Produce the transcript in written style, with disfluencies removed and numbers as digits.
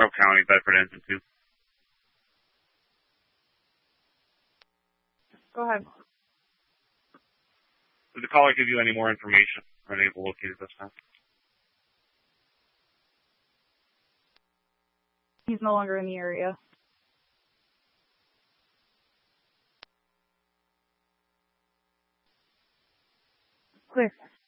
Metro County, Bedford Engine 2. Go ahead. Did the caller give you any more information? Are they able to locate it this time? He's no longer in the area. Clear.